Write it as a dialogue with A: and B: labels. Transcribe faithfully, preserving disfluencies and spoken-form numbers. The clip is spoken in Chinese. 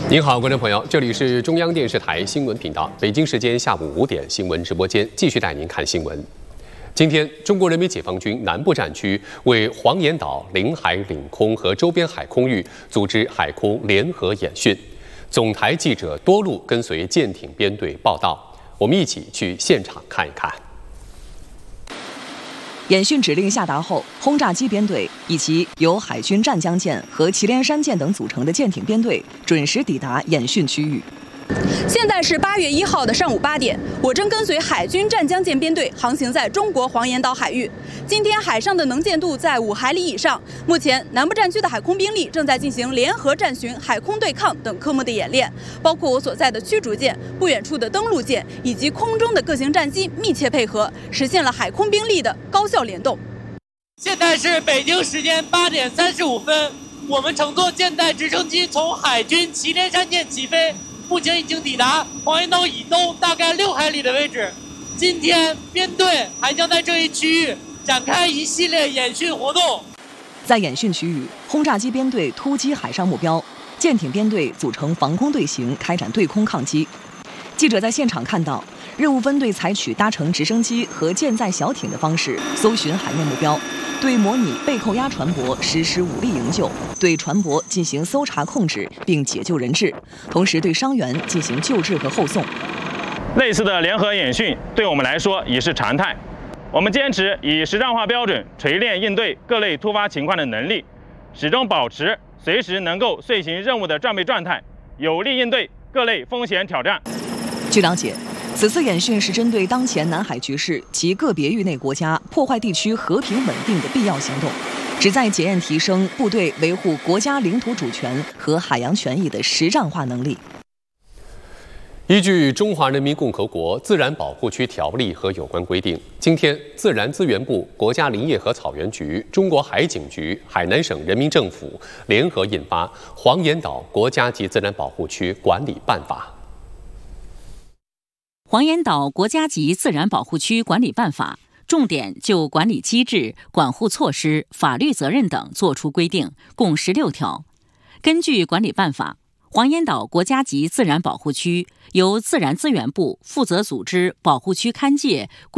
A: 您好，观众朋友，这里是中央电视台新闻频道，北京时间下午五点新闻直播间，继续带您看新闻。今天，中国人民解放军南部战区为黄岩岛领海、领空和周边海空域组织海空联合演训，总台记者多路跟随舰艇编队报道，我们一起去现场看一看。
B: 演训指令下达后，轰炸机编队以及由海军湛江舰和祁连山舰等组成的舰艇编队准时抵达演训区域。
C: 现在是八月一号的上午八点，我正跟随海军湛江舰编队航行在中国黄岩岛海域。今天海上的能见度在五海里以上。目前，南部战区的海空兵力正在进行联合战巡、海空对抗等科目的演练，包括我所在的驱逐舰、不远处的登陆舰以及空中的各型战机密切配合，实现了海空兵力的高效联动。
D: 现在是北京时间八点三十五分，我们乘坐舰载直升机从海军祁连山舰起飞。 目前已经抵达黄岩岛以东大概六海里的位置。今天编队还将在这一区域展开一系列演训活动。
B: 在演训区域，轰炸机编队突击海上目标，舰艇编队组成防空队形，开展对空抗击。记者在现场看到，任务分队采取搭乘直升机和舰载小艇的方式搜寻海面目标。 对模拟被扣押船舶实施武力营救，对船舶进行搜查控制并解救人质，同时对伤员进行救治和后送。
E: 类似的联合演训对我们来说已是常态。我们坚持以实战化标准锤炼应对各类突发情况的能力，始终保持随时能够遂行任务的战备状态，有力应对各类风险挑战。
B: 据了解。 此次演训是针对当前南海局势及个别域内国家破坏地区和平稳定的必要行动，旨在检验提升部队维护国家领土主权和海洋权益的实战化能力。
A: 依据《中华人民共和国自然保护区条例》和有关规定，今天，自然资源部、国家林业和草原局、中国海警局、海南省人民政府联合印发《黄岩岛国家级自然保护区管理办法》。
F: 黄岩岛国家级自然保护区管理办法重点就管理机制、管护措施、法律责任等作出规定，共十六条。根据管理办法，黄岩岛国家级自然保护区由自然资源部负责组织保护区勘界。